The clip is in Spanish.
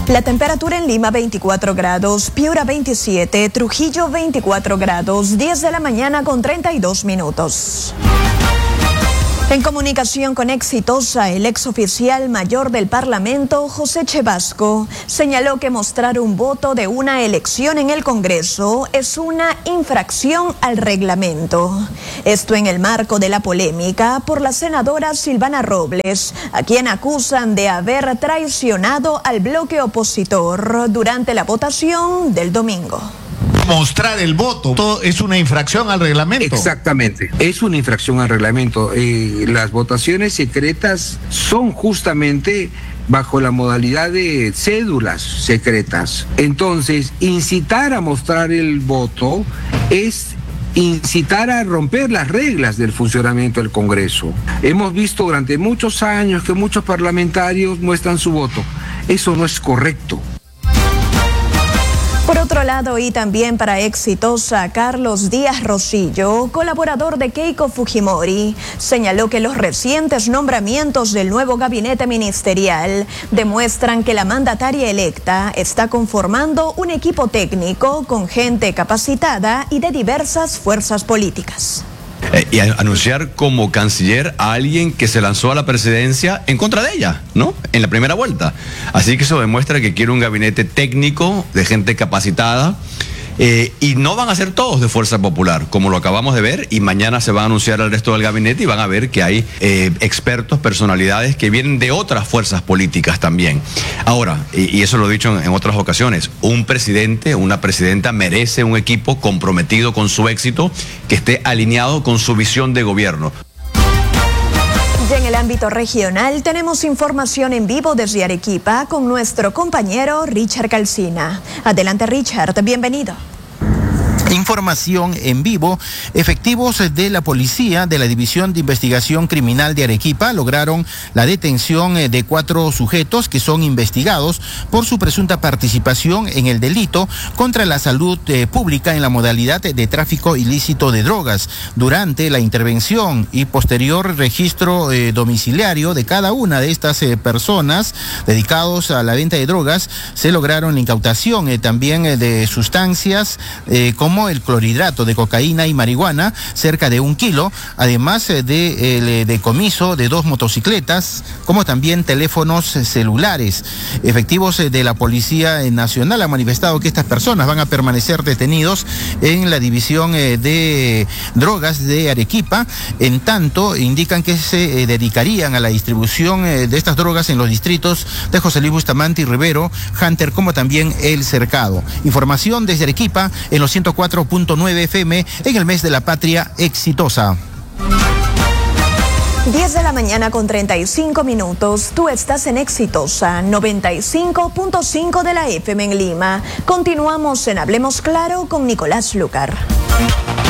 La temperatura en Lima 24 grados, Piura 27, Trujillo 24 grados, 10 de la mañana con 32 minutos. En comunicación con Exitosa, el exoficial mayor del Parlamento, José Chevasco, señaló que mostrar un voto de una elección en el Congreso es una infracción al reglamento. Esto en el marco de la polémica por la senadora Silvana Robles, a quien acusan de haber traicionado al bloque opositor durante la votación del domingo. Mostrar el voto, todo es una infracción al reglamento. Exactamente, es una infracción al reglamento. Las votaciones secretas son justamente bajo la modalidad de cédulas secretas. Entonces, incitar a mostrar el voto es incitar a romper las reglas del funcionamiento del Congreso. Hemos visto durante muchos años que muchos parlamentarios muestran su voto. Eso no es correcto. Por otro lado, y también para Exitosa, Carlos Díaz Rosillo, colaborador de Keiko Fujimori, señaló que los recientes nombramientos del nuevo gabinete ministerial demuestran que la mandataria electa está conformando un equipo técnico con gente capacitada y de diversas fuerzas políticas. Y anunciar como canciller a alguien que se lanzó a la presidencia en contra de ella, ¿no? En la primera vuelta. Así que eso demuestra que quiere un gabinete técnico de gente capacitada. Y no van a ser todos de Fuerza Popular, como lo acabamos de ver, y mañana se va a anunciar al resto del gabinete y van a ver que hay expertos, personalidades que vienen de otras fuerzas políticas también. Ahora, y eso lo he dicho en otras ocasiones, un presidente, una presidenta merece un equipo comprometido con su éxito, que esté alineado con su visión de gobierno. Y en el ámbito regional tenemos información en vivo desde Arequipa con nuestro compañero Richard Calcina. Adelante, Richard, bienvenido. Información en vivo. Efectivos de la policía de la División de Investigación Criminal de Arequipa lograron la detención de 4 sujetos que son investigados por su presunta participación en el delito contra la salud pública en la modalidad de tráfico ilícito de drogas. Durante la intervención y posterior registro domiciliario de cada una de estas personas dedicados a la venta de drogas, se lograron la incautación también de sustancias como el clorhidrato de cocaína y marihuana, cerca de 1 kilo, además de decomiso de 2 motocicletas, como también teléfonos celulares. Efectivos de la Policía Nacional han manifestado que estas personas van a permanecer detenidos en la División de Drogas de Arequipa. En tanto, indican que se dedicarían a la distribución de estas drogas en los distritos de José Luis Bustamante y Rivero, Hunter, como también El Cercado. Información desde Arequipa en los 104.9 FM en el mes de la patria Exitosa. 10 de la mañana con 35 minutos. Tú estás en Exitosa 95.5 de la FM en Lima. Continuamos en Hablemos Claro con Nicolás Lucar.